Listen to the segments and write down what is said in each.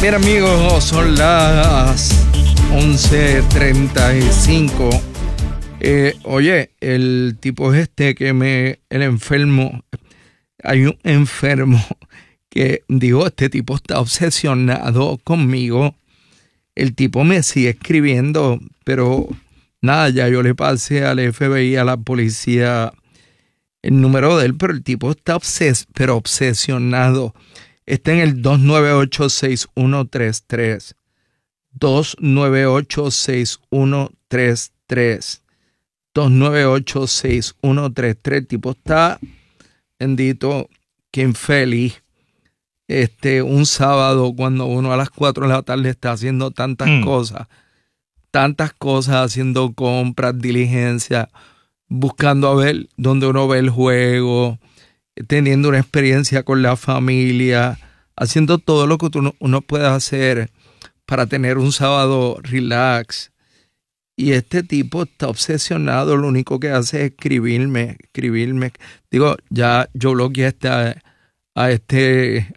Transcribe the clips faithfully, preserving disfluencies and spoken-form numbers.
Bien, amigos, son las once treinta y cinco. Eh, oye, el tipo este que me... El enfermo... Hay un enfermo que, digo, este tipo está obsesionado conmigo. El tipo me sigue escribiendo, pero nada, ya yo le pasé al F B I, a la policía, el número de él, pero el tipo está obses pero obsesionado. Está en el dos nueve ocho, seis uno tres tres. dos nueve ocho, seis uno tres tres. dos nueve ocho, seis uno tres tres. El tipo está, bendito, que infeliz. Este, un sábado cuando uno a las cuatro de la tarde está haciendo tantas mm. cosas, tantas cosas, haciendo compras, diligencias, buscando a ver dónde uno ve el juego, teniendo una experiencia con la familia, haciendo todo lo que uno, uno puede hacer para tener un sábado relax. Y este tipo está obsesionado, lo único que hace es escribirme, escribirme. Digo, ya yo bloqueé a este, a este,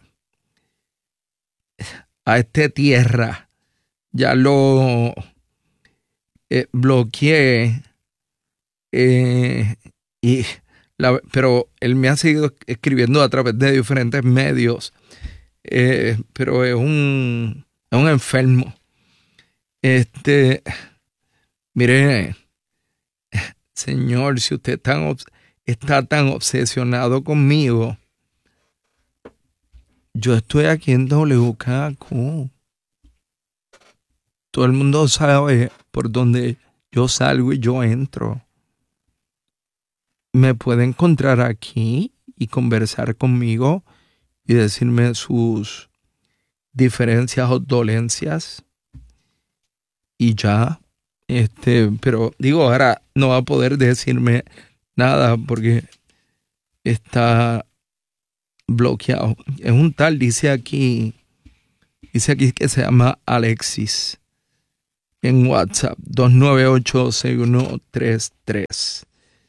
a este tierra, ya lo eh, bloqueé, eh, y la, pero él me ha seguido escribiendo a través de diferentes medios, eh, pero es un, es un enfermo. Este, mire, señor, si usted tan, está tan obsesionado conmigo, yo estoy aquí en W K Q. Todo el mundo sabe por dónde yo salgo y yo entro. Me puede encontrar aquí y conversar conmigo y decirme sus diferencias o dolencias. Y ya, este, pero digo, ahora no va a poder decirme nada porque está bloqueado. Es un tal, dice aquí, dice aquí que se llama Alexis, en WhatsApp, dos nueve ocho, seis uno tres tres.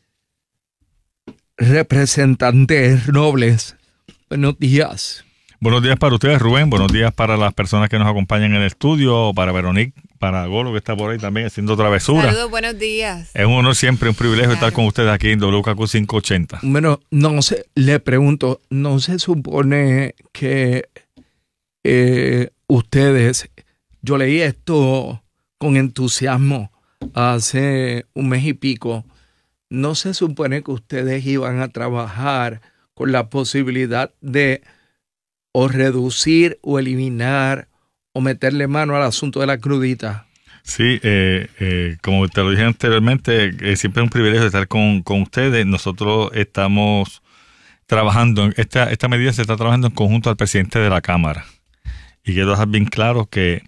Representantes Robles, buenos días. Buenos días para ustedes, Rubén. Buenos días para las personas que nos acompañan en el estudio, para Veronique, para Golo, que está por ahí también haciendo travesuras. Saludos, buenos días. Es un honor siempre, un privilegio claro. estar con ustedes aquí en W K Q quinientos ochenta. Bueno, no sé, le pregunto, ¿no se supone que eh, ustedes, yo leí esto con entusiasmo hace un mes y pico, ¿no se supone que ustedes iban a trabajar con la posibilidad de o reducir o eliminar o meterle mano al asunto de la crudita? Sí, eh, eh, como te lo dije anteriormente, eh, siempre es un privilegio estar con, con ustedes. Nosotros estamos trabajando, esta, esta medida se está trabajando en conjunto al presidente de la Cámara. Y quiero dejar bien claro que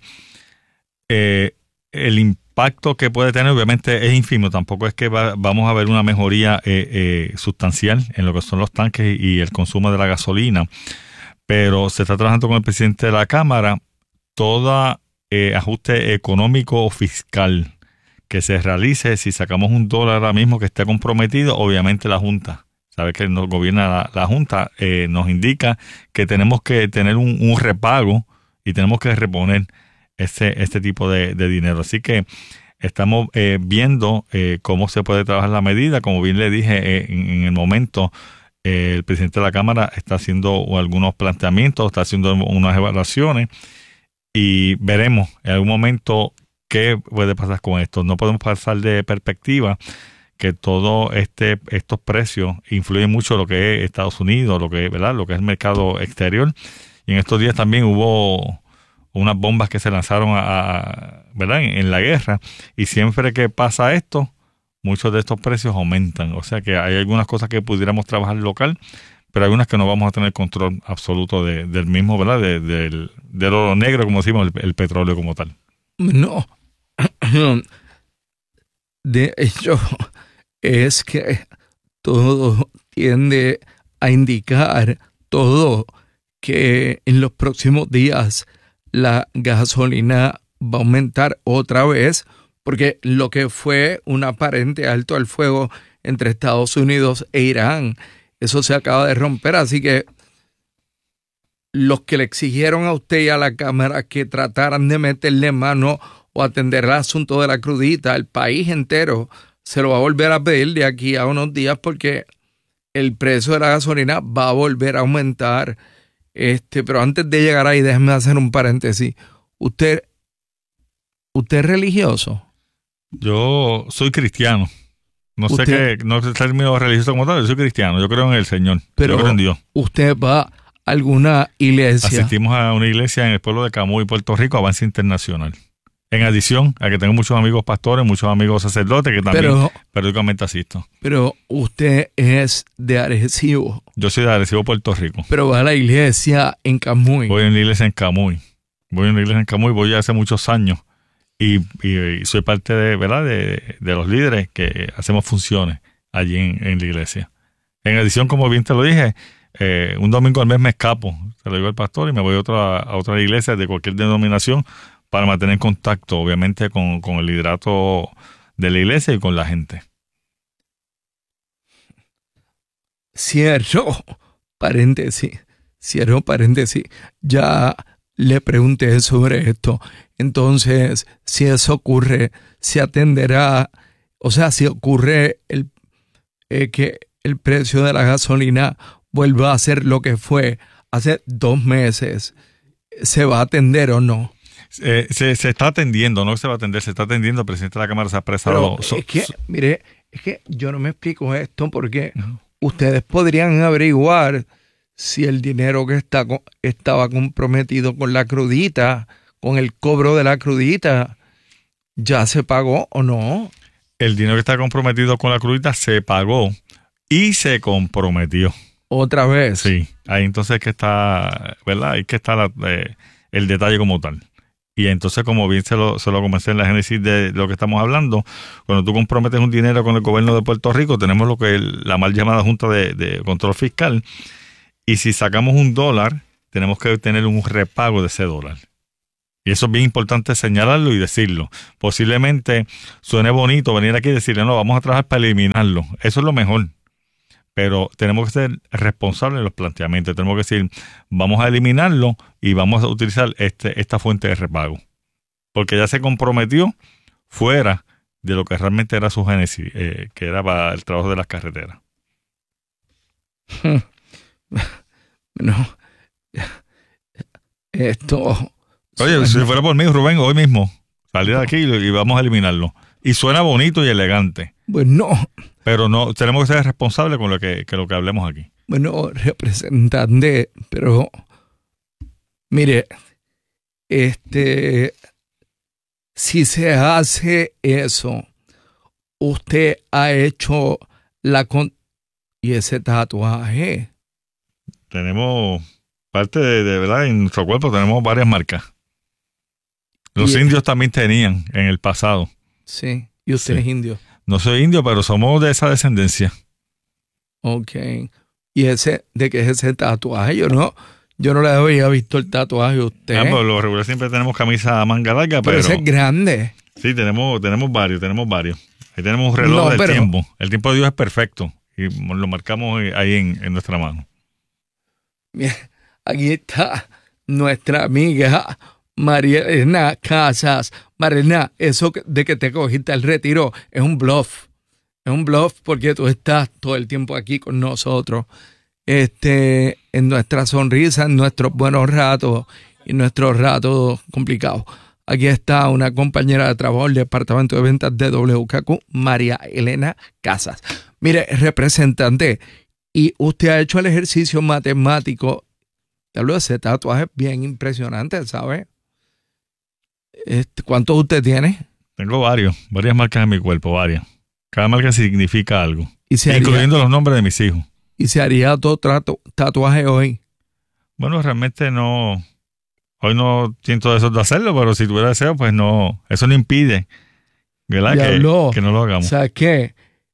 eh, el impacto que puede tener obviamente es ínfimo. Tampoco es que va, vamos a ver una mejoría eh, eh, sustancial en lo que son los tanques y el consumo de la gasolina. Pero se está trabajando con el presidente de la Cámara. Todo eh, ajuste económico o fiscal que se realice, si sacamos un dólar ahora mismo que esté comprometido, obviamente la Junta, sabe que nos gobierna la, la Junta, eh, nos indica que tenemos que tener un, un repago y tenemos que reponer ese, este tipo de, de dinero. Así que estamos eh, viendo eh, cómo se puede trabajar la medida. Como bien le dije eh, en, en el momento, Eh, el presidente de la Cámara está haciendo algunos planteamientos, está haciendo unas evaluaciones y veremos en algún momento qué puede pasar con esto. No podemos pasar de perspectiva que todo este estos precios influyen mucho en lo que es Estados Unidos, lo que, ¿verdad? Lo que es el mercado exterior. Y en estos días también hubo unas bombas que se lanzaron a, a, ¿verdad? En, en la guerra, y siempre que pasa esto, muchos de estos precios aumentan. O sea que hay algunas cosas que pudiéramos trabajar local, pero algunas que no vamos a tener control absoluto de, del mismo, ¿verdad? De, del, del oro negro, como decimos, el, el petróleo como tal. No. De hecho, es que todo tiende a indicar todo que en los próximos días la gasolina va a aumentar otra vez, porque lo que fue un aparente alto al fuego entre Estados Unidos e Irán, eso se acaba de romper. Así que los que le exigieron a usted y a la Cámara que trataran de meterle mano o atender el asunto de la crudita, el país entero se lo va a volver a pedir de aquí a unos días porque el precio de la gasolina va a volver a aumentar. Este, pero antes de llegar ahí, déjeme hacer un paréntesis. ¿Usted, usted es religioso? Yo soy cristiano. No sé Usted- qué, no sé el término religioso como tal, yo soy cristiano, yo creo en el Señor, Pero yo creo en Dios. ¿usted va a alguna iglesia? Asistimos a una iglesia en el pueblo de Camuy, Puerto Rico, Avance Internacional. En adición a que tengo muchos amigos pastores, muchos amigos sacerdotes que también Pero, periódicamente asisto. pero usted es de Arecibo, Yo soy de Arecibo, Puerto Rico. pero va a la iglesia en Camuy. Voy a una iglesia en Camuy. Voy a una iglesia en Camuy, voy hace muchos años. Y, y, y soy parte de, ¿verdad? De, de los líderes que hacemos funciones allí en, en la iglesia. En adición, como bien te lo dije, eh, un domingo al mes me escapo, se lo digo al pastor, y me voy a otra, a otra iglesia de cualquier denominación para mantener contacto, obviamente, con, con el liderato de la iglesia y con la gente. Cierro paréntesis, cierro paréntesis. Ya le pregunté sobre esto. Entonces, si eso ocurre, se atenderá, o sea, si ocurre el, eh, que el precio de la gasolina vuelva a ser lo que fue hace dos meses, ¿se va a atender o no? Eh, se, se está atendiendo, no se va a atender, se está atendiendo. El presidente de la Cámara se ha expresado. Pero so- es que, so- mire, es que yo no me explico esto porque ustedes podrían averiguar si el dinero que está, co- estaba comprometido con la crudita, con el cobro de la crudita, ya se pagó o no. el dinero que está comprometido con la crudita se pagó y se comprometió. Otra vez. Sí, ahí entonces es que está, ¿verdad? Ahí es que está la- eh, el detalle como tal. Y entonces, como bien se lo, se lo comencé en la génesis de lo que estamos hablando, cuando tú comprometes un dinero con el gobierno de Puerto Rico, tenemos lo que es la mal llamada Junta de, de Control Fiscal, y si sacamos un dólar, tenemos que tener un repago de ese dólar. Y eso es bien importante señalarlo y decirlo. Posiblemente suene bonito venir aquí y decirle, no, vamos a trabajar para eliminarlo. Eso es lo mejor. Pero tenemos que ser responsables de los planteamientos. Tenemos que decir, vamos a eliminarlo y vamos a utilizar este, esta fuente de repago. Porque ya se comprometió fuera de lo que realmente era su génesis, eh, que era para el trabajo de las carreteras. No. Esto. Oye, si fuera por mí, Rubén, hoy mismo, salir de aquí y, y vamos a eliminarlo. Y suena bonito y elegante. Bueno, Pero no, tenemos que ser responsables con lo que, que lo que hablemos aquí. bueno, representante, pero mire, este, si se hace eso, usted ha hecho la con y ese tatuaje. Tenemos parte de, de verdad, en nuestro cuerpo tenemos varias marcas. Los Y- indios también tenían en el pasado. Sí, y usted Sí. es indio. No soy indio, pero somos de esa descendencia. Ok. ¿Y ese, de qué es ese tatuaje? Yo no, yo no le había visto el tatuaje a usted. Ah, pues, los regulares siempre tenemos camisa a manga larga, pero pero ese es grande. sí, tenemos, tenemos varios, tenemos varios. Ahí tenemos un reloj No, del pero- tiempo. El tiempo de Dios es perfecto y lo marcamos ahí en, en nuestra mano. Mira, aquí está nuestra amiga María Elena Casas. María Elena, eso que- de que te cogiste el retiro es un bluff. Es un bluff porque tú estás todo el tiempo aquí con nosotros. Este, en nuestra sonrisa, en nuestros buenos ratos y nuestros ratos complicados. Aquí está una compañera de trabajo del Departamento de Ventas de W K Q, María Elena Casas. Mire, representante, y usted ha hecho el ejercicio matemático. Te hablo de ese tatuaje bien impresionante, ¿sabe? Este, ¿cuántos usted tiene? Tengo varios, varias marcas en mi cuerpo, varias. Cada marca significa algo, Y se haría, incluyendo los nombres de mis hijos. y se haría otro trato- tatuaje hoy. Bueno, realmente no, hoy no siento deseo de hacerlo, pero si tuviera deseo, pues no, eso no impide, ¿verdad? Ya Que, habló. que no lo hagamos. ¿Sabes qué?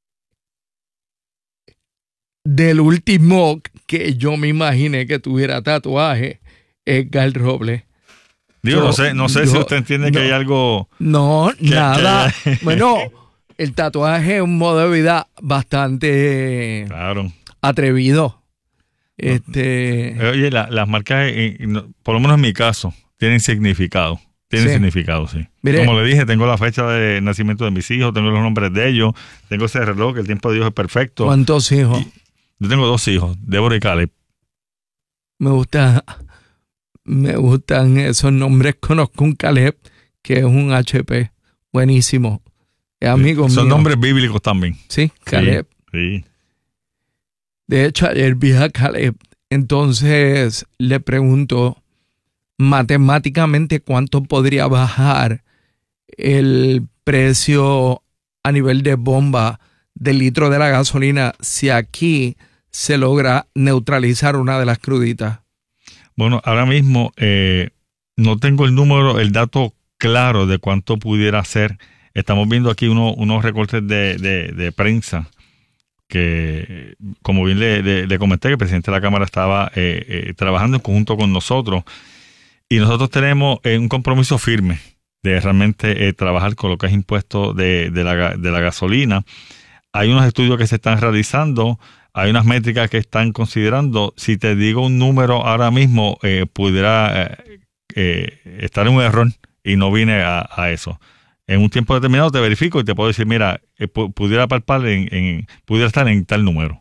Del último que yo me imaginé que tuviera tatuaje, Edgar Robles. Digo, yo- no sé, no sé yo- si usted entiende no. que hay algo. No, Que- nada. que- Bueno, el tatuaje es un modo de vida bastante Claro. atrevido. Este, Oye, la, las marcas, eh, no, por lo menos en mi caso, tienen significado. Tienen Sí. significado, sí. Mire. Como le dije, tengo la fecha de nacimiento de mis hijos, tengo los nombres de ellos, tengo ese reloj, que el tiempo de Dios es perfecto. ¿Cuántos hijos? Y yo tengo dos hijos, Débora y Caleb. Me gusta, me gustan esos nombres. Conozco un Caleb que es un H P. Buenísimo. Es amigo mío. Son nombres bíblicos también. Sí, Caleb. Sí, sí. De hecho, ayer vi a Caleb. Entonces le pregunto matemáticamente cuánto podría bajar el precio a nivel de bomba del litro de la gasolina si aquí se logra neutralizar una de las cruditas. Bueno, ahora mismo eh, no tengo el número, el dato claro de cuánto pudiera ser. Estamos viendo aquí uno, unos recortes de, de, de prensa que, como bien le, le, le comenté, que el presidente de la Cámara estaba eh, eh, trabajando en conjunto con nosotros. Y nosotros tenemos eh, un compromiso firme de realmente eh, trabajar con lo que es impuesto de, de, la, de la gasolina. Hay unos estudios que se están realizando, hay unas métricas que están considerando. Si te digo un número ahora mismo, eh, pudiera eh, eh, estar en un error y no vine a, a eso. En un tiempo determinado te verifico y te puedo decir, mira, eh, pudiera palpar en, en, pudiera estar en tal número.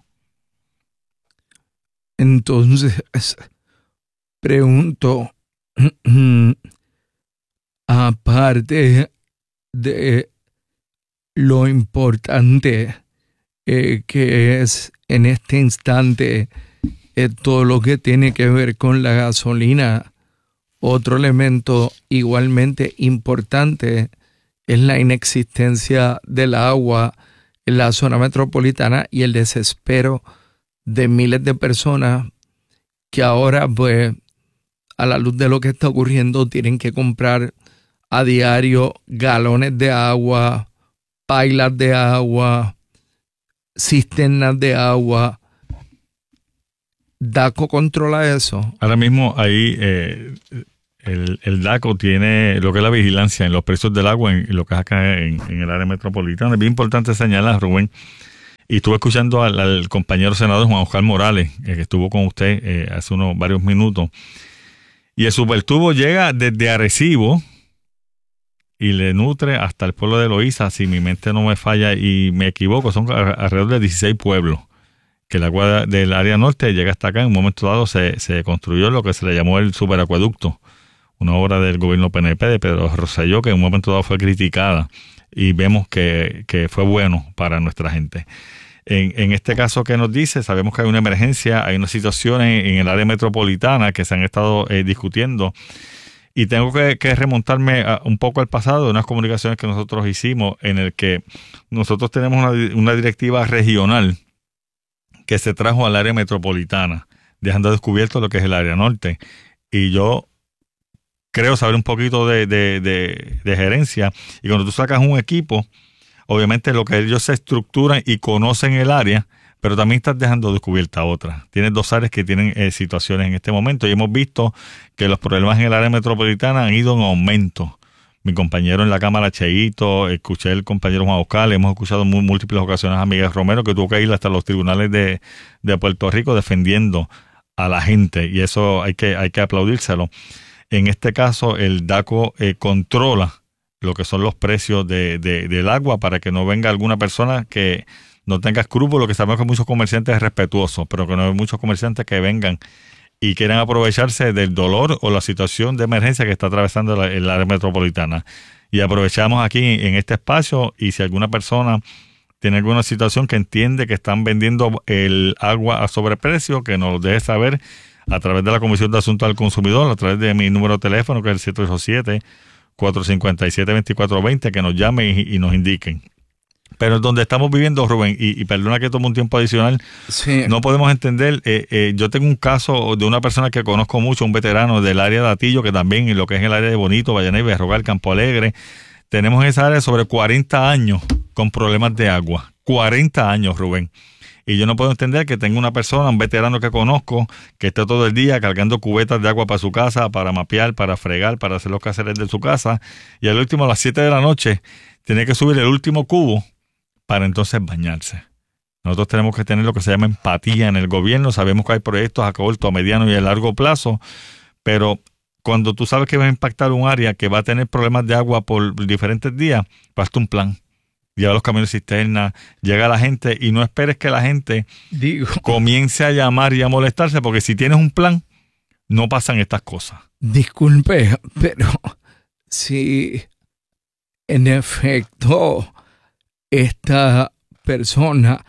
Entonces, pregunto, aparte de lo importante eh, que es en este instante eh, todo lo que tiene que ver con la gasolina, otro elemento igualmente importante es la inexistencia del agua en la zona metropolitana y el desespero de miles de personas que ahora, pues, a la luz de lo que está ocurriendo, tienen que comprar a diario galones de agua, pailas de agua, cisternas de agua. ¿DACO controla eso? Ahora mismo ahí eh, el, el DACO tiene lo que es la vigilancia en los precios del agua en, en lo que es acá en, en el área metropolitana. Es bien importante señalar, Rubén. Y estuve escuchando al, al compañero senador Juan Oscar Morales, eh, que estuvo con usted eh, hace unos varios minutos. Y el supertubo llega desde Arecibo y le nutre hasta el pueblo de Loíza, si mi mente no me falla y me equivoco, son alrededor de dieciséis pueblos, que el agua del área norte llega hasta acá. En un momento dado se, se construyó lo que se le llamó el superacueducto, una obra del gobierno P N P de Pedro Rosselló, que en un momento dado fue criticada, y vemos que, que fue bueno para nuestra gente. En, en este caso que nos dice, sabemos que hay una emergencia, hay unas situaciones en el área metropolitana que se han estado eh, discutiendo, y tengo que, que remontarme a, un poco al pasado de unas comunicaciones que nosotros hicimos en el que nosotros tenemos una, una directiva regional que se trajo al área metropolitana, dejando descubierto lo que es el área norte. Y yo creo saber un poquito de, de, de, de gerencia, y cuando tú sacas un equipo, obviamente lo que ellos se estructuran y conocen el área, pero también estás dejando descubierta otra. Tienes dos áreas que tienen eh, situaciones en este momento, y hemos visto que los problemas en el área metropolitana han ido en aumento. Mi compañero en la Cámara, Cheito, escuché el compañero Juan Oscar, hemos escuchado en múltiples ocasiones a Miguel Romero, que tuvo que ir hasta los tribunales de, de Puerto Rico defendiendo a la gente, y eso hay que, hay que aplaudírselo. En este caso, el DACO eh, controla lo que son los precios de, de, del agua, para que no venga alguna persona que no tenga escrúpulos, que sabemos que muchos comerciantes respetuosos, pero que no hay muchos comerciantes que vengan y quieran aprovecharse del dolor o la situación de emergencia que está atravesando la, el área metropolitana. Y aprovechamos aquí en este espacio, y si alguna persona tiene alguna situación que entiende que están vendiendo el agua a sobreprecio, que nos lo deje saber a través de la Comisión de Asuntos al Consumidor, a través de mi número de teléfono, que es el siete ocho siete, cuatro cinco siete, dos cuatro dos cero, que nos llamen y, y nos indiquen. Pero donde estamos viviendo, Rubén, y, y perdona que tome un tiempo adicional, sí, no podemos entender, eh, eh, yo tengo un caso de una persona que conozco mucho, un veterano del área de Atillo, que también en lo que es el área de Bonito, Vallaney, Berrogal, Campo Alegre, tenemos en esa área sobre cuarenta años con problemas de agua. cuarenta años, Rubén. Y yo no puedo entender que tenga una persona, un veterano que conozco, que esté todo el día cargando cubetas de agua para su casa, para mapear, para fregar, para hacer los quehaceres de su casa, y al último, a las siete de la noche, tiene que subir el último cubo para entonces bañarse. Nosotros tenemos que tener lo que se llama empatía en el gobierno. Sabemos que hay proyectos a corto, a mediano y a largo plazo, pero cuando tú sabes que va a impactar un área que va a tener problemas de agua por diferentes días, basta un plan. Lleva los camiones cisterna, llega la gente y no esperes que la gente Digo, comience a llamar y a molestarse, porque si tienes un plan, no pasan estas cosas. disculpe, pero si en efecto esta persona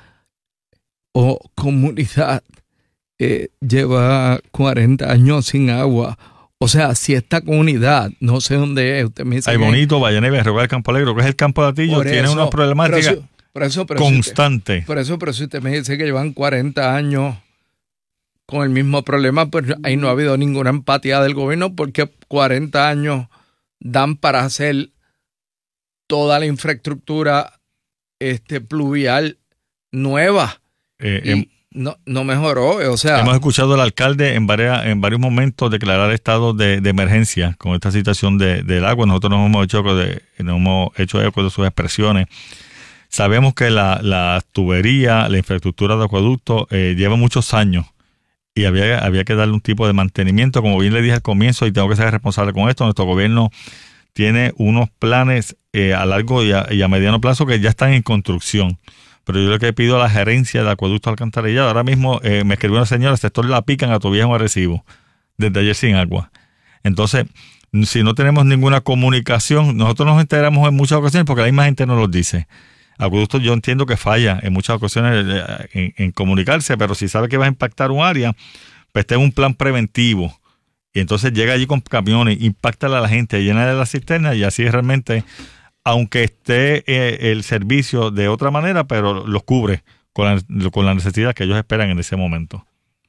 o comunidad eh, lleva cuarenta años sin agua, o sea, si esta comunidad, no sé dónde es, usted me dice Hay que Bonito, Vallaneve, Arroyo Campo Alegre, que es el Campo de Atillo, por tiene eso, unas problemáticas por eso, por eso, por eso constantes. usted- Por eso, por eso usted me dice que llevan cuarenta años con el mismo problema, pues ahí no ha habido ninguna empatía del gobierno, porque cuarenta años dan para hacer toda la infraestructura este pluvial nueva Eh, y hem- no, no mejoró, o sea, hemos escuchado al alcalde en, varias, en varios momentos declarar estado de, de emergencia con esta situación de, del agua. Nosotros nos hemos hecho eco de, nos hemos hecho eco de sus expresiones. Sabemos que la, la tubería, la infraestructura de acueducto eh, lleva muchos años y había, había que darle un tipo de mantenimiento. Como bien le dije al comienzo, y tengo que ser responsable con esto, nuestro gobierno tiene unos planes eh, a largo y a, y a mediano plazo que ya están en construcción. Pero yo lo que pido a la gerencia de acueducto alcantarillado, ahora mismo eh, me escribió una señora, el sector La Pican a Tobías en Arecibo, desde ayer sin agua. Entonces, si no tenemos ninguna comunicación, nosotros nos enteramos en muchas ocasiones porque la misma gente nos lo dice. Acueducto yo entiendo que falla en muchas ocasiones en, en comunicarse, pero si sabe que va a impactar un área, pues tenga un plan preventivo. Y entonces llega allí con camiones, impacta a la gente, llena de la cisterna y así realmente, aunque esté eh, el servicio de otra manera, pero los cubre con la, con la necesidad que ellos esperan en ese momento.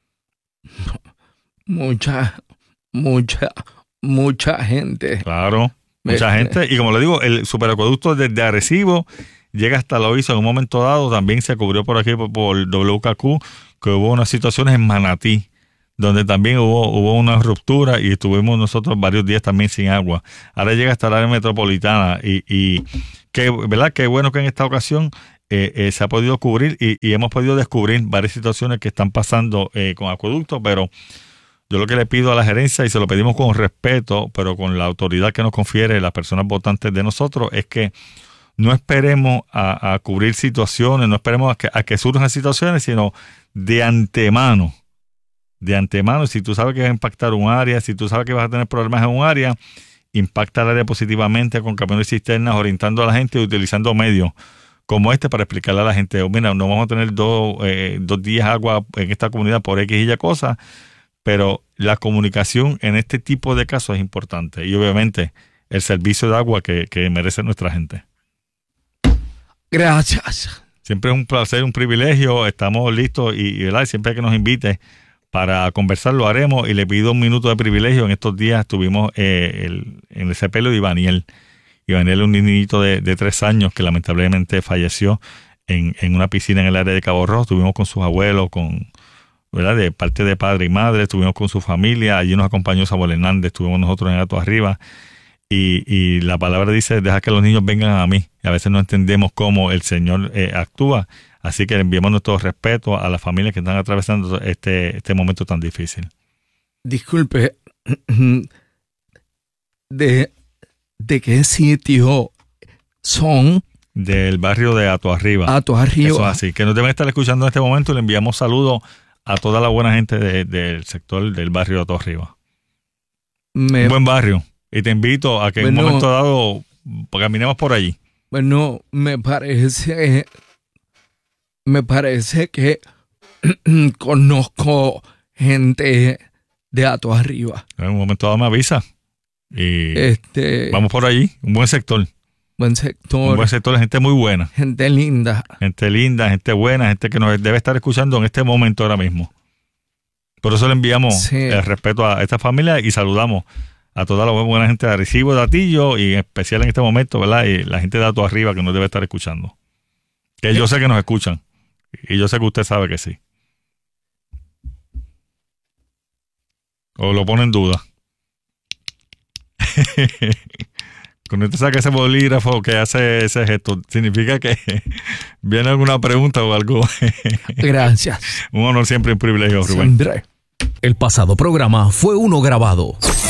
mucha, mucha, mucha gente. Claro, mucha Este, gente. Y como le digo, el superacueducto desde Arecibo llega hasta Loíza en un momento dado. También se cubrió por aquí por, por W K Q, que hubo unas situaciones en Manatí, donde también hubo, hubo una ruptura y estuvimos nosotros varios días también sin agua. Ahora llega hasta la área metropolitana y, y qué, ¿verdad? Qué bueno que en esta ocasión eh, eh, se ha podido cubrir y, y hemos podido descubrir varias situaciones que están pasando eh, con acueductos, pero yo lo que le pido a la gerencia, y se lo pedimos con respeto, pero con la autoridad que nos confiere las personas votantes de nosotros, es que no esperemos a, a cubrir situaciones, no esperemos a que, a que surjan situaciones, sino de antemano. De antemano, si tú sabes que va a impactar un área, si tú sabes que vas a tener problemas en un área, impacta el área positivamente con camiones y cisternas, orientando a la gente y utilizando medios como este para explicarle a la gente, oh, mira, no vamos a tener dos, eh, dos días agua en esta comunidad por X y Y cosas, pero la comunicación en este tipo de casos es importante y obviamente el servicio de agua que, que merece nuestra gente. gracias. Siempre es un placer, un privilegio, estamos listos y, y ¿verdad? Siempre que nos invite para conversar lo haremos y le pido un minuto de privilegio. En estos días estuvimos eh, el, en el sepelio de Ivaniel. Ivaniel es un niñito de, de tres años que lamentablemente falleció en, en una piscina en el área de Cabo Rojo. Estuvimos con sus abuelos, con, ¿verdad? De parte de padre y madre, estuvimos con su familia. Allí nos acompañó Samuel Hernández, estuvimos nosotros en Ato Arriba. Y, y la palabra dice, deja que los niños vengan a mí. Y a veces no entendemos cómo el Señor eh, actúa. Así que enviamos nuestro respeto a las familias que están atravesando este, este momento tan difícil. Disculpe, ¿de, de qué sitio son? Del barrio de Ato Arriba. Ato Arriba. Eso es así. Que nos deben estar escuchando en este momento y le enviamos saludos a toda la buena gente de, del sector del barrio de Ato Arriba. Me, Un buen barrio. Y te invito a que bueno, en un momento dado caminemos por allí. Bueno, me parece, me parece que conozco gente de Ato Arriba. En un momento dado me avisa. Y Este, vamos por allí. Un buen sector. buen sector. Un buen sector de gente muy buena. Gente linda. Gente linda, gente buena, gente que nos debe estar escuchando en este momento ahora mismo. Por eso le enviamos Sí. el respeto a esta familia y saludamos a toda la buena gente de Arecibo, de Atillo y en especial en este momento, ¿verdad? Y la gente de Ato Arriba que nos debe estar escuchando. Que yo sé que nos escuchan y yo sé que usted sabe que sí. O lo pone en duda. Cuando usted saca ese bolígrafo que hace ese gesto, ¿significa que viene alguna pregunta o algo? Gracias. Un honor siempre y un privilegio, Rubén. Siempre. El pasado programa fue uno grabado.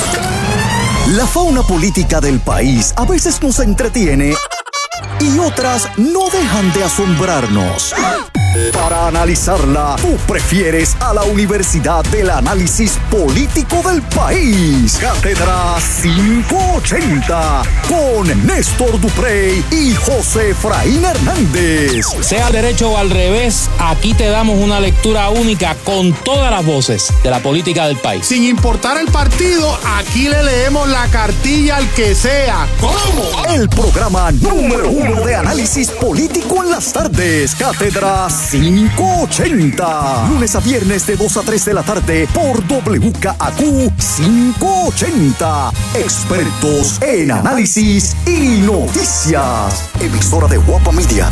La fauna política del país a veces nos entretiene y otras no dejan de asombrarnos. Para analizarla, tú prefieres a la Universidad del Análisis Político del País. Cátedra quinientos ochenta con Néstor Duprey y José Efraín Hernández. Sea al derecho o al revés, aquí te damos una lectura única con todas las voces de la política del país. Sin importar el partido, aquí le leemos la cartilla al que sea. ¿Cómo? El programa número uno de análisis político en las tardes. Cátedra quinientos ochenta. Lunes a viernes de dos a tres de la tarde por W K A Q quinientos ochenta. Expertos en análisis y noticias. Emisora de Guapa Media.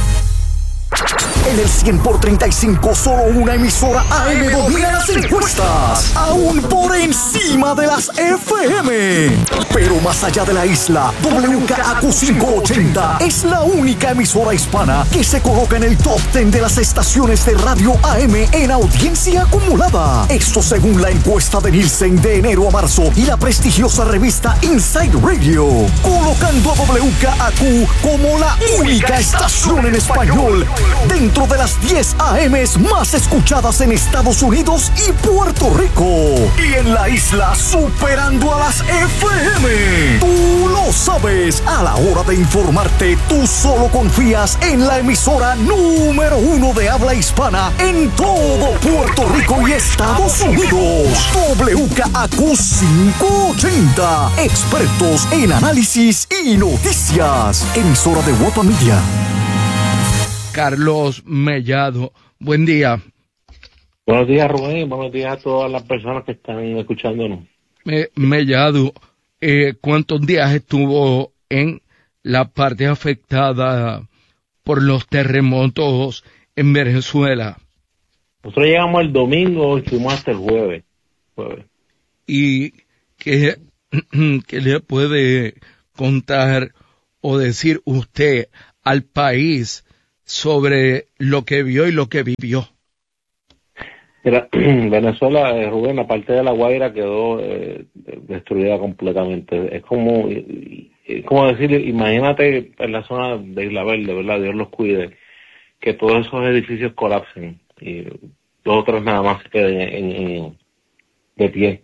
En el cien por treinta y cinco, solo una emisora A M domina las encuestas, aún por encima de las F M. Pero más allá de la isla, W K A Q quinientos ochenta es la única emisora hispana que se coloca en el top diez de las estaciones de radio A M en audiencia acumulada. Esto según la encuesta de Nielsen de enero a marzo y la prestigiosa revista Inside Radio, colocando a W K A Q como la única estación en español dentro de las diez A Ms más escuchadas en Estados Unidos y Puerto Rico. Y en la isla superando a las F M. Tú lo sabes, a la hora de informarte, tú solo confías en la emisora número uno de habla hispana en todo Puerto Rico y Estados Unidos. W K A Q quinientos ochenta. Expertos en análisis y noticias. Emisora de Guapa Media. Carlos Mellado, buen día. Buenos días, Rubén. Buenos días a todas las personas que están escuchándonos. Me, Mellado, eh, ¿cuántos días estuvo en la parte afectada por los terremotos en Venezuela? Nosotros llegamos el domingo y fuimos hasta el jueves. jueves. ¿Y qué, qué le puede contar o decir usted al país sobre lo que vio y lo que vivió? Mira, Venezuela, eh, Rubén, la parte de La Guaira quedó eh, destruida completamente. Es como, es como decir, imagínate en la zona de Isla Verde, ¿verdad? Dios los cuide, que todos esos edificios colapsen y los otros nada más se queden en, en, de pie.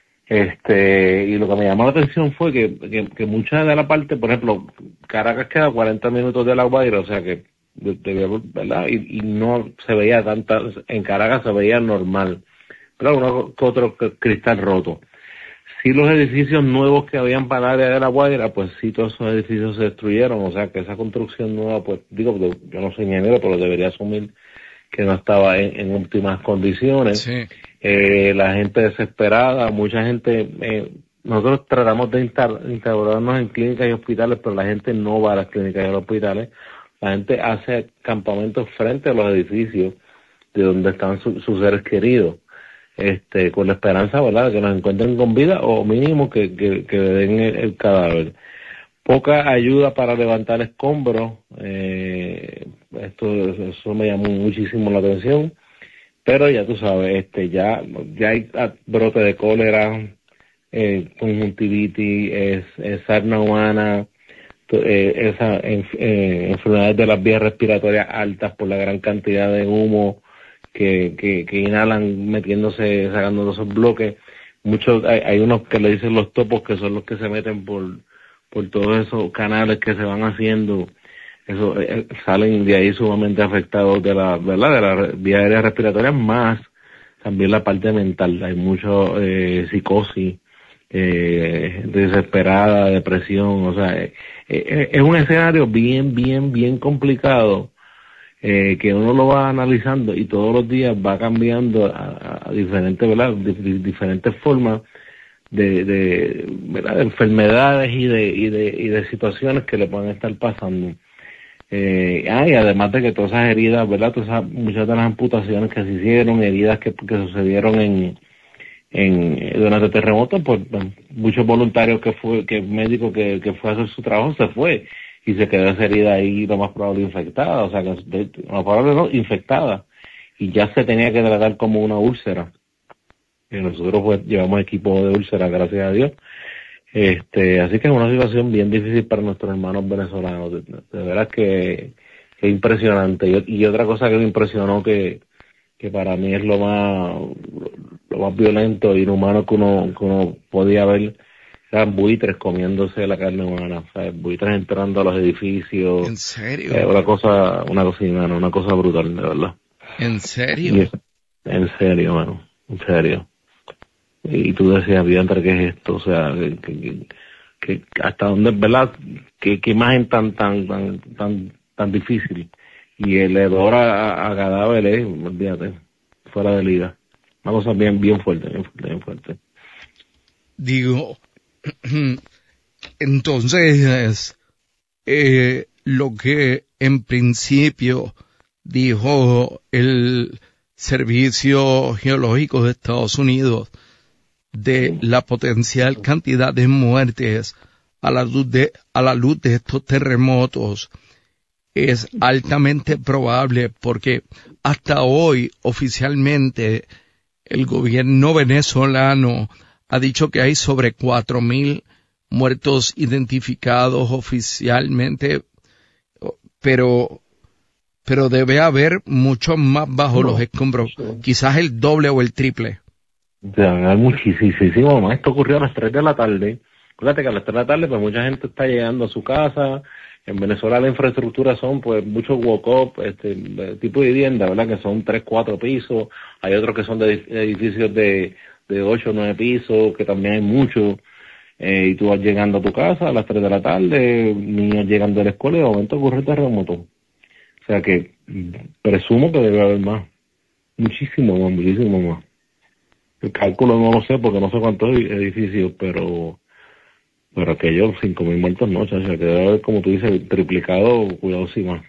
Este, y lo que me llamó la atención fue que, que, que mucha de la parte, por ejemplo, Caracas queda a cuarenta minutos de La Guaira, o sea que De, de, ¿verdad? Y, y no se veía tanta, en Caracas se veía normal, pero uno que otro cristal roto. Sí, los edificios nuevos que habían para el área de La Guaira, pues sí, todos esos edificios se destruyeron, o sea que esa construcción nueva, pues digo, yo no soy ingeniero, pero debería asumir que no estaba en, en óptimas condiciones. Sí. Eh, la gente desesperada, mucha gente, eh, nosotros tratamos de instaurarnos en clínicas y hospitales, pero la gente no va a las clínicas y a los hospitales. La gente hace campamentos frente a los edificios de donde están su, sus seres queridos, este, con la esperanza, ¿verdad?, de que nos encuentren con vida o mínimo que, que, que den el, el cadáver. Poca ayuda para levantar escombros, eh, esto, eso me llamó muchísimo la atención, pero ya tú sabes, este, ya, ya hay brote de cólera, eh, conjuntivitis, es, es sarna humana, Eh, esa en, eh, enfermedades de las vías respiratorias altas por la gran cantidad de humo que, que, que inhalan metiéndose, sacando esos bloques. Muchos, hay, hay unos que le dicen los topos, que son los que se meten por, por todos esos canales que se van haciendo, eso eh, salen de ahí sumamente afectados de la, ¿verdad?, de la vía aérea respiratoria, más también la parte mental. Hay mucho eh, psicosis, eh, desesperada, depresión, o sea, eh, eh, es un escenario bien, bien, bien complicado, eh, que uno lo va analizando y todos los días va cambiando a, a diferentes, ¿verdad?, de, de, diferentes formas de, de, ¿verdad?, de enfermedades y de, y de, y de situaciones que le pueden estar pasando. Eh, ah, y además de que todas esas heridas, ¿verdad?, todas esas, muchas de las amputaciones que se hicieron, heridas que, que sucedieron en en durante el terremoto, pues muchos voluntarios que fue, que médico que, que fue a hacer su trabajo se fue y se quedó esa herida ahí lo más probable infectada, o sea, que lo más probable no, infectada, y ya se tenía que tratar como una úlcera. Y nosotros pues llevamos equipo de úlcera, gracias a Dios. Este, así que es una situación bien difícil para nuestros hermanos venezolanos, de, de verdad que, que es impresionante. Y, y otra cosa que me impresionó que, que para mí es lo más, lo más violento e inhumano que uno, que uno podía ver, eran buitres comiéndose la carne humana, o sea, buitres entrando a los edificios. ¿En serio? Eh, una cosa, una cosa inhumana, una cosa brutal, de verdad. ¿En serio? Y es, en serio, mano, en serio. Y tú decías, Bianca, ¿qué es esto? O sea, que, que, que hasta dónde, ¿verdad? ¿Qué, qué imagen tan, tan, tan, tan, tan difícil? Y el hedor a, a cadáveres, olvídate, fuera de liga. Una cosa bien, bien fuerte, bien fuerte, bien fuerte. Digo, entonces, eh, lo que en principio dijo el Servicio Geológico de Estados Unidos de la potencial cantidad de muertes a la luz de, a la luz de estos terremotos es altamente probable, porque hasta hoy oficialmente el gobierno venezolano ha dicho que hay sobre cuatro mil muertos identificados oficialmente, pero pero debe haber muchos más bajo no, los escombros, no. Quizás el doble o el triple. Debe haber muchísimo más. Esto ocurrió a las tres de la tarde. Fíjate que a las tres de la tarde pues mucha gente está llegando a su casa. En Venezuela la infraestructura son pues muchos walk-up, este, tipo de vivienda, ¿verdad? Que son tres, cuatro pisos. Hay otros que son de edificios de, de ocho, nueve pisos, que también hay muchos. Eh, y tú vas llegando a tu casa a las tres de la tarde, niños llegando a la escuela y de momento ocurre el terremoto. O sea que presumo que debe haber más. Muchísimo más, muchísimo más. El cálculo no lo sé porque no sé cuántos edificios, pero pero aquellos cinco mil muertos no, o sea, que debe haber, como tú dices, triplicado, cuidado sí más.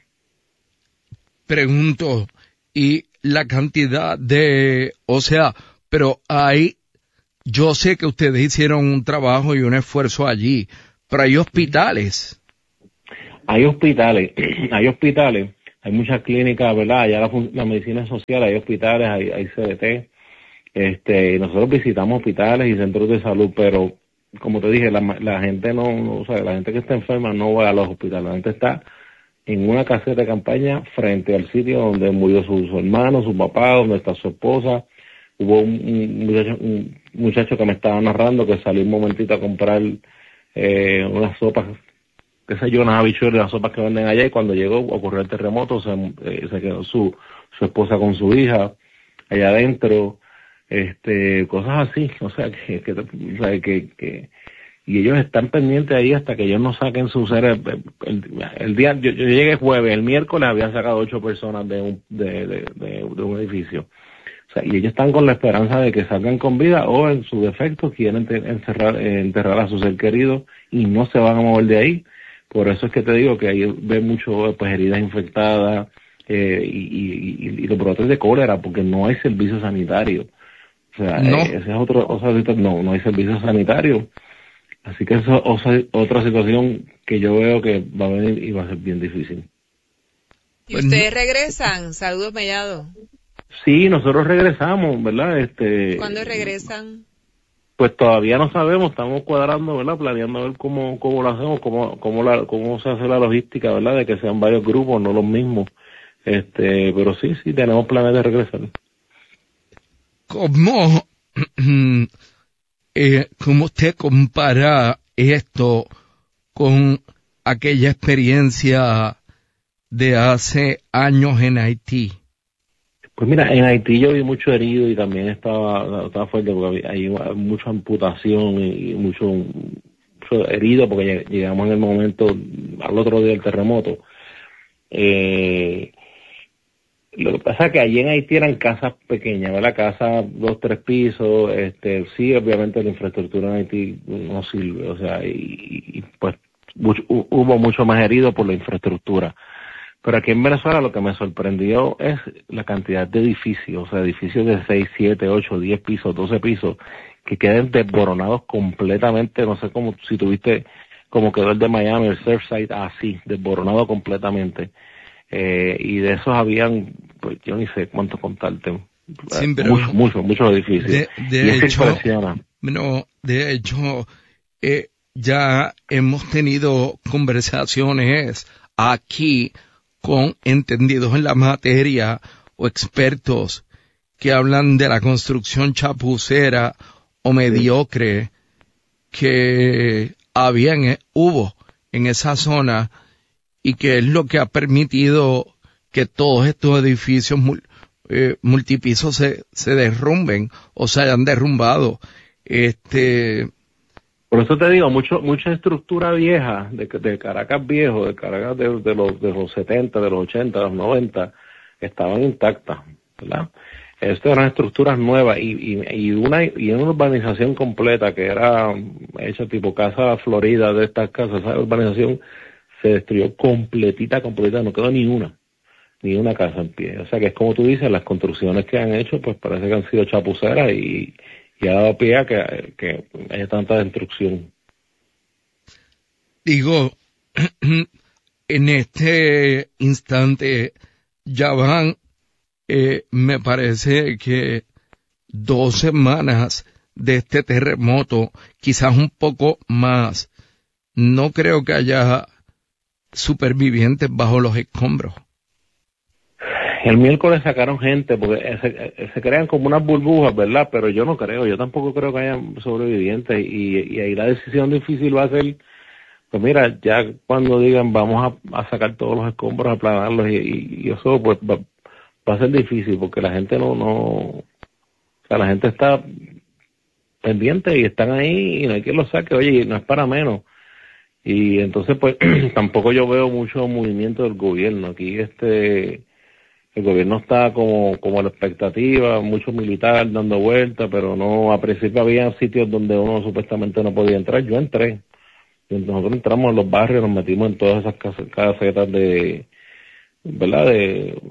Pregunto, y la cantidad de, o sea, pero hay, yo sé que ustedes hicieron un trabajo y un esfuerzo allí, pero hay hospitales. Hay hospitales, hay hospitales, hay muchas clínicas, ¿verdad? Allá la, la medicina social, hay hospitales, hay, hay C D T. Este, nosotros visitamos hospitales y centros de salud, pero como te dije, la, la gente no, no, o sea, la gente que está enferma no va a los hospitales, la gente está en una caseta de campaña frente al sitio donde murió su, su hermano, su papá, donde está su esposa. Hubo un, un, muchacho, un muchacho que me estaba narrando que salió un momentito a comprar eh, unas sopas, qué sé yo, unas habichuelas, las sopas que venden allá, y cuando llegó, ocurrió el terremoto, se, eh, se quedó su, su esposa con su hija allá adentro. Este, cosas así, o sea, que, que, o sea, que, que, y ellos están pendientes ahí hasta que ellos no saquen sus seres. El, el día, yo, yo llegué jueves, el miércoles habían sacado ocho personas de un, de, de, de, de un edificio. O sea, y ellos están con la esperanza de que salgan con vida o en su defecto quieren te, encerrar, eh, enterrar a su ser querido y no se van a mover de ahí. Por eso es que te digo que ahí ven mucho, pues, heridas infectadas, eh, y, y, y, y los brotes de cólera, porque no hay servicio sanitario. O sea, no. eh, ese es otro, o sea, no, no hay servicio sanitario. Así que eso es otra situación que yo veo que va a venir y va a ser bien difícil. ¿Y ustedes regresan? Saludos, Mellado. Sí, nosotros regresamos, ¿verdad? Este. ¿Cuándo regresan? Pues todavía no sabemos, estamos cuadrando, ¿verdad? Planeando a ver cómo, cómo lo hacemos, cómo, cómo la, cómo se hace la logística, ¿verdad? De que sean varios grupos, no los mismos. Este, pero sí, sí, tenemos planes de regresar. ¿Cómo, eh, ¿Cómo usted compara esto con aquella experiencia de hace años en Haití? Pues mira, en Haití yo vi mucho herido y también estaba, estaba fuerte porque hay mucha amputación y mucho, mucho herido porque llegamos en el momento, al otro día del terremoto. Eh, Lo que pasa es que allí en Haití eran casas pequeñas, ¿verdad? Casas, dos, tres pisos, este, sí, obviamente la infraestructura en Haití no sirve, o sea, y, y pues mucho, hubo mucho más heridos por la infraestructura. Pero aquí en Venezuela lo que me sorprendió es la cantidad de edificios, o sea, edificios de seis, siete, ocho, diez pisos, doce pisos, que queden desboronados completamente, no sé cómo, si tuviste como quedó el de Miami, el Surfside, así, desboronado completamente. Eh, y de esos habían, pues yo ni sé cuánto contarte, sí, pero muchos, muchos, muchos edificios. De, de y eso hecho, impresiona. No, de hecho, eh, ya hemos tenido conversaciones aquí con entendidos en la materia o expertos que hablan de la construcción chapucera o mediocre que había en, hubo en esa zona y que es lo que ha permitido que todos estos edificios mul, eh, multipisos se, se derrumben o se hayan derrumbado. Este, Por eso te digo, mucho, mucha estructura vieja, de, de Caracas viejo, de Caracas de, de, los, de los setenta, de los ochenta, de los noventa, estaban intactas, ¿verdad? Estas eran estructuras nuevas y, y, y una y una urbanización completa que era hecha tipo casa Florida de estas casas, esa urbanización se destruyó completita, completita, no quedó ni una, ni una casa en pie. O sea que es como tú dices, las construcciones que han hecho, pues parece que han sido chapuceras y, y ha dado pie a que, que haya tanta destrucción. Digo, en este instante ya van, eh, me parece que dos semanas de este terremoto, quizás un poco más. No creo que haya supervivientes bajo los escombros. El miércoles sacaron gente, porque se, se crean como unas burbujas, ¿verdad? Pero yo no creo, yo tampoco creo que haya sobrevivientes, y, y ahí la decisión difícil va a ser, pues mira, ya cuando digan vamos a, a sacar todos los escombros, a aplanarlos, y, y, y eso pues va, va a ser difícil, porque la gente no, no, o sea, la gente está pendiente y están ahí y no hay quien los saque, oye, no es para menos. Y entonces pues tampoco yo veo mucho movimiento del gobierno. Aquí este el gobierno está como como a la expectativa, mucho militar dando vueltas, pero no, a principio había sitios donde uno supuestamente no podía entrar. Yo entré, nosotros entramos en los barrios, nos metimos en todas esas casetas de, ¿verdad?, de,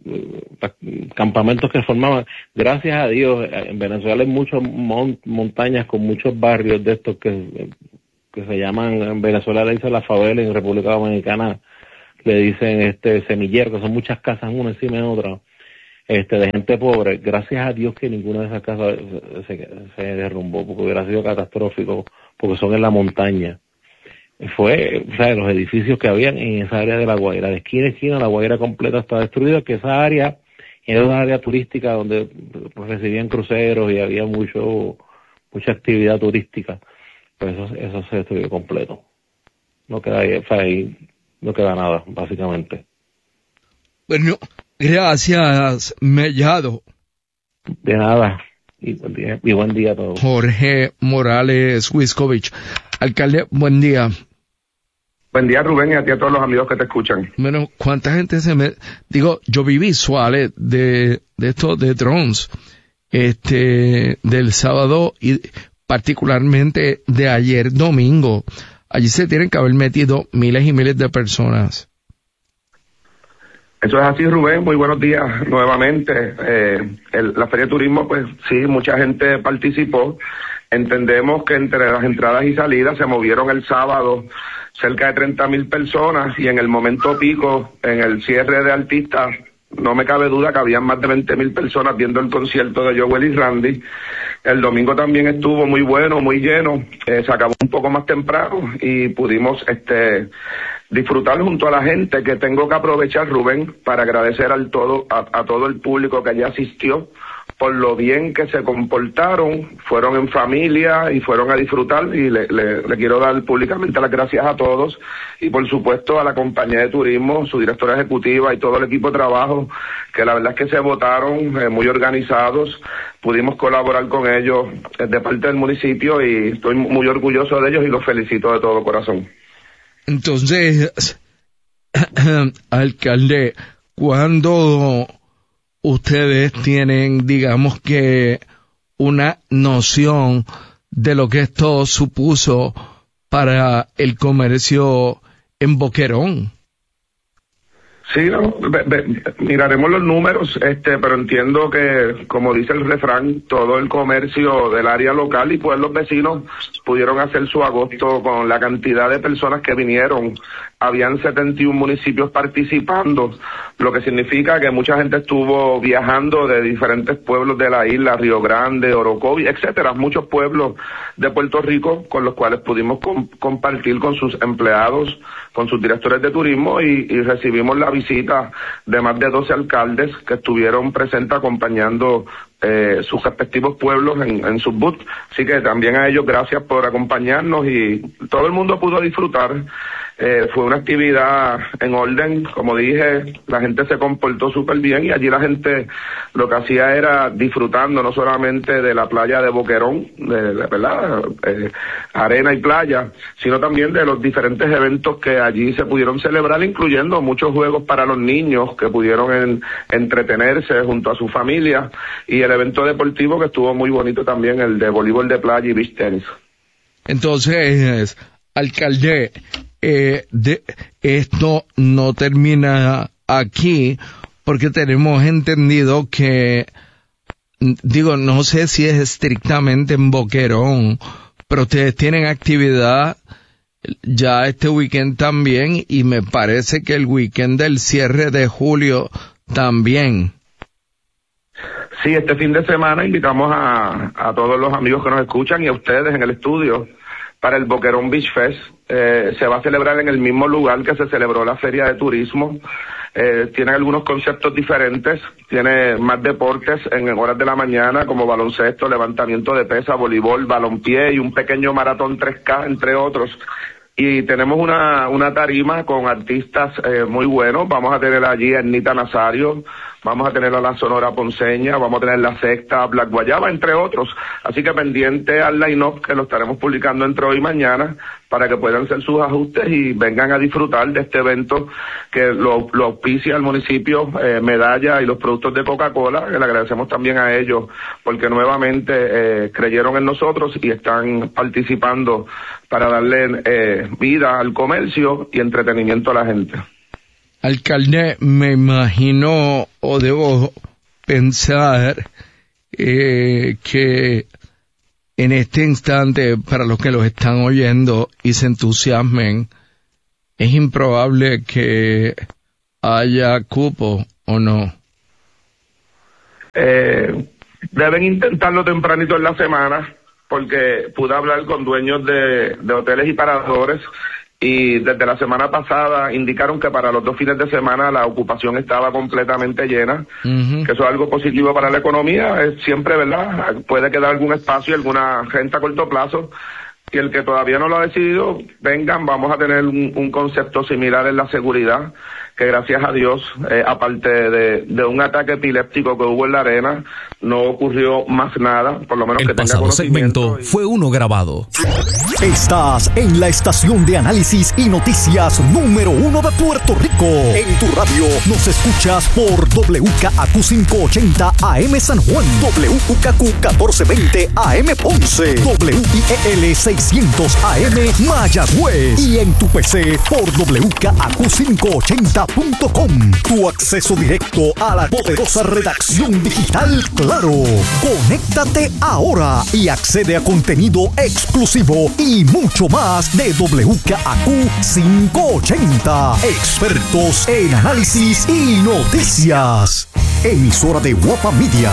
de campamentos que formaban. Gracias a Dios, en Venezuela hay muchas mon, montañas con muchos barrios de estos que que se llaman, en Venezuela le dicen la favela, en República Dominicana le dicen este semillero, que son muchas casas una encima de otra, este de gente pobre. Gracias a Dios que ninguna de esas casas se, se, se derrumbó, porque hubiera sido catastrófico, porque son en la montaña. Fue, o sea, los edificios que habían en esa área de La Guaira, de esquina a esquina, La Guaira completa está destruida, que esa área era una área turística donde recibían cruceros y había mucho mucha actividad turística. Pues eso, eso se destruyó completo. No queda ahí, ahí, no queda nada, básicamente. Bueno, gracias, Mellado. De nada. Y buen día, y buen día a todos. Jorge Morales Wiskovich. Alcalde, buen día. Buen día, Rubén, y a ti a todos los amigos que te escuchan. Bueno, ¿cuánta gente se me... Digo, yo vi visuales de, de estos de drones, este, del sábado y particularmente de ayer domingo. Allí se tienen que haber metido miles y miles de personas. Eso es así, Rubén. Muy buenos días nuevamente. Eh, el, la Feria de Turismo, pues sí, mucha gente participó. Entendemos que entre las entradas y salidas se movieron el sábado cerca de treinta mil personas, y en el momento pico, en el cierre de artistas, no me cabe duda que habían más de veinte mil personas viendo el concierto de Joel y Randy. El domingo también estuvo muy bueno, muy lleno. Eh, se acabó un poco más temprano y pudimos este disfrutar junto a la gente, que tengo que aprovechar, Rubén, para agradecer al todo a, a todo el público que allí asistió por lo bien que se comportaron, fueron en familia y fueron a disfrutar, y le, le, le quiero dar públicamente las gracias a todos, y por supuesto a la compañía de turismo, su directora ejecutiva y todo el equipo de trabajo, que la verdad es que se votaron eh, muy organizados. Pudimos colaborar con ellos eh, de parte del municipio, y estoy muy orgulloso de ellos y los felicito de todo corazón. Entonces, alcalde, ¿cuándo ustedes tienen, digamos que, una noción de lo que esto supuso para el comercio en Boquerón? Sí, no, ve, ve, miraremos los números, este, pero entiendo que, como dice el refrán, todo el comercio del área local y pues los vecinos pudieron hacer su agosto con la cantidad de personas que vinieron. Habían setenta y uno municipios participando, lo que significa que mucha gente estuvo viajando de diferentes pueblos de la isla, Río Grande, Orocovi, etcétera, muchos pueblos de Puerto Rico con los cuales pudimos com- compartir con sus empleados, con sus directores de turismo y, y recibimos la visita de más de doce alcaldes que estuvieron presentes acompañando eh, sus respectivos pueblos en, en sus booths. Así que también a ellos gracias por acompañarnos y todo el mundo pudo disfrutar. Eh, fue una actividad en orden, como dije, la gente se comportó súper bien y allí la gente lo que hacía era disfrutando no solamente de la playa de Boquerón, de, de verdad, eh, arena y playa, sino también de los diferentes eventos que allí se pudieron celebrar, incluyendo muchos juegos para los niños que pudieron en, entretenerse junto a su familia y el evento deportivo que estuvo muy bonito también, el de voleibol de playa y beach tenis. Entonces, alcalde, eh, de, esto no termina aquí porque tenemos entendido que, digo, no sé si es estrictamente en Boquerón, pero ustedes tienen actividad ya este weekend también y me parece que el weekend del cierre de julio también. Sí, este fin de semana invitamos a, a todos los amigos que nos escuchan y a ustedes en el estudio para el Boquerón Beach Fest. Eh, se va a celebrar en el mismo lugar que se celebró la Feria de Turismo. Eh, tiene algunos conceptos diferentes, tiene más deportes en horas de la mañana como baloncesto, levantamiento de pesa, voleibol, balompié y un pequeño maratón tres K, entre otros. Y tenemos una, una tarima con artistas eh, muy buenos. Vamos a tener allí a Ernita Nazario, vamos a tener a la Sonora Ponceña, vamos a tener la Sexta, Black Guayaba, entre otros. Así que pendiente al line-up que lo estaremos publicando entre hoy y mañana para que puedan hacer sus ajustes y vengan a disfrutar de este evento que lo, lo auspicia el municipio, eh, Medalla y los productos de Coca-Cola, que le agradecemos también a ellos porque nuevamente eh, creyeron en nosotros y están participando para darle eh, vida al comercio y entretenimiento a la gente. Alcalde, me imagino o debo pensar eh, que en este instante, para los que los están oyendo y se entusiasmen, es improbable que haya cupo o no. Eh, deben intentarlo tempranito en la semana, porque pude hablar con dueños de, de hoteles y paradores y desde la semana pasada indicaron que para los dos fines de semana la ocupación estaba completamente llena, uh-huh. que eso es algo positivo para la economía, es siempre, ¿verdad? Puede quedar algún espacio y alguna gente a corto plazo, y el que todavía no lo ha decidido, vengan, vamos a tener un, un concepto similar en la seguridad, que gracias a Dios, eh, aparte de, de un ataque epiléptico que hubo en la arena, no ocurrió más nada, por lo menos el que tenga pasado conocimiento. segmento y... fue uno grabado. Estás en la estación de análisis y noticias número uno de Puerto Rico. En tu radio nos escuchas por W K A Q quinientos ochenta A M San Juan, W U K Q catorce veinte A M Ponce, W I E L seiscientos A M Mayagüez y en tu P C por W K A Q quinientos ochenta punto com. Tu acceso directo a la poderosa redacción digital Claro. Conéctate ahora y accede a contenido exclusivo y mucho más de W K A Q quinientos ochenta. Expertos en análisis y noticias. Emisora de Guapa Media.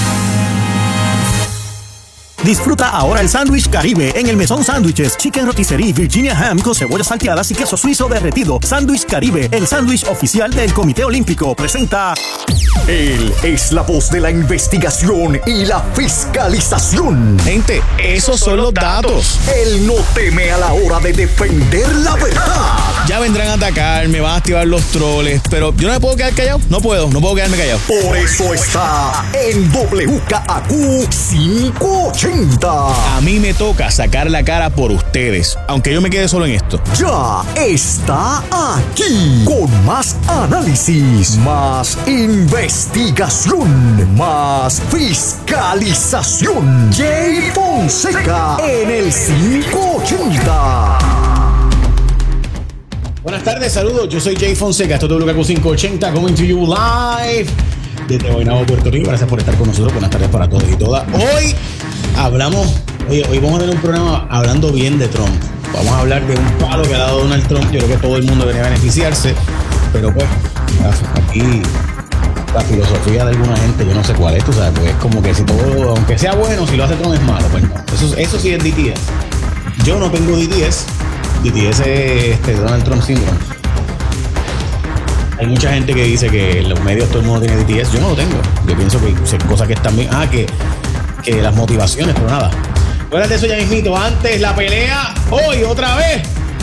Disfruta ahora el sándwich Caribe en el Mesón Sándwiches, Chicken Rotisserie, Virginia Ham con cebollas salteadas y queso suizo derretido. Sándwich Caribe, el sándwich oficial del Comité Olímpico, presenta... Él es la voz de la investigación y la fiscalización. Gente, esos son los datos. Él no teme a la hora de defender la verdad. Ya vendrán a atacar, me van a activar los troles, pero yo no me puedo quedar callado. No puedo, no puedo quedarme callado. Por eso está en W K A Q quinientos ochenta. A mí me toca sacar la cara por ustedes, aunque yo me quede solo en esto. Ya está aquí con más análisis, más investigación, más fiscalización. Jay Fonseca en el quinientos ochenta. Buenas tardes, saludos. Yo soy Jay Fonseca. Esto es W K Q quinientos ochenta, coming to you live desde Guaynabo, Puerto Rico. Gracias por estar con nosotros. Buenas tardes para todos y todas. Hoy hablamos, oye, hoy vamos a tener un programa hablando bien de Trump. Vamos a hablar de un palo que ha dado Donald Trump. Yo creo que todo el mundo debería beneficiarse, pero pues aquí la filosofía de alguna gente, yo no sé cuál es, tú sabes, pues es como que si todo, aunque sea bueno, si lo hace Trump es malo, pues no. Eso, eso sí es D T S. Yo no tengo D T S. D T S es este, Donald Trump Syndrome. Hay mucha gente que dice que en los medios todo el mundo tiene D T S. Yo no lo tengo. Yo pienso que son cosas que están bien. Ah, que, que las motivaciones, pero nada. Fuera de eso ya mismito. Antes la pelea, hoy otra vez.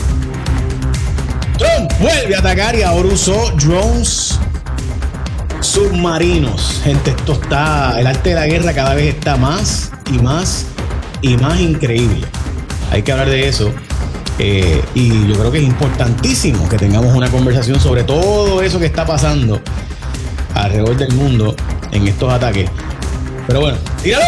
Trump vuelve a atacar y ahora usó drones submarinos. Gente, esto está... El arte de la guerra cada vez está más y más y más increíble. Hay que hablar de eso. Eh, y yo creo que es importantísimo que tengamos una conversación sobre todo eso que está pasando alrededor del mundo en estos ataques. Pero bueno, tíralo.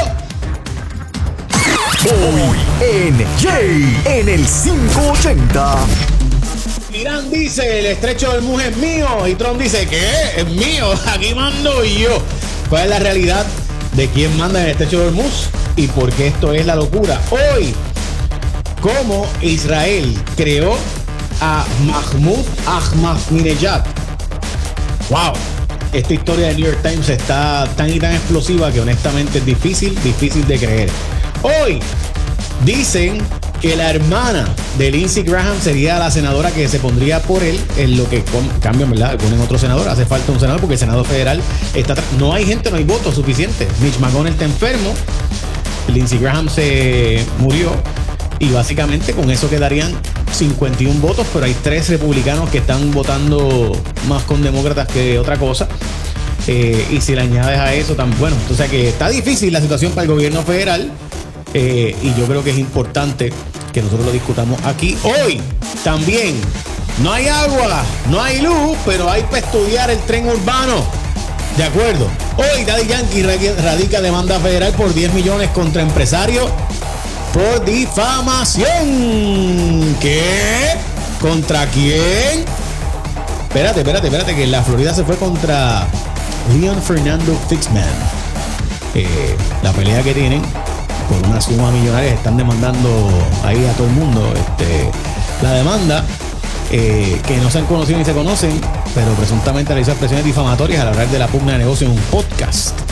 Hoy en Jay en el quinientos ochenta. Irán dice, el estrecho del Hormuz es mío. Y Trump dice, ¿qué? Es mío, aquí mando yo. ¿Cuál es la realidad de quién manda en el estrecho del Hormuz? Y por qué esto es la locura. Hoy, cómo Israel creó a Mahmoud Ahmadinejad. Wow, esta historia de New York Times está tan y tan explosiva que honestamente es difícil, difícil de creer. Hoy dicen que la hermana de Lindsey Graham sería la senadora que se pondría por él, en lo que cambian, ¿verdad? Ponen otro senador, hace falta un senador porque el Senado Federal está... No hay gente, no hay votos suficientes. Mitch McConnell está enfermo, Lindsey Graham se murió. Y básicamente con eso quedarían cincuenta y uno votos, pero hay tres republicanos que están votando más con demócratas que otra cosa. Eh, y si le añades a eso, tan bueno. O sea que está difícil la situación para el gobierno federal. Eh, y yo creo que es importante que nosotros lo discutamos aquí. Hoy también no hay agua, no hay luz, pero hay para estudiar el tren urbano. De acuerdo. Hoy Daddy Yankee radica demanda federal por diez millones contra empresarios por difamación. ¿Qué? ¿Contra quién? Espérate, espérate, espérate, que en la Florida se fue contra Leon Fernando Fixman. Eh, la pelea que tienen por una suma millonaria, están demandando ahí a todo el mundo. Este, la demanda, eh, que no se han conocido ni se conocen, pero presuntamente realizó expresiones difamatorias al hablar de la pugna de negocio en un podcast.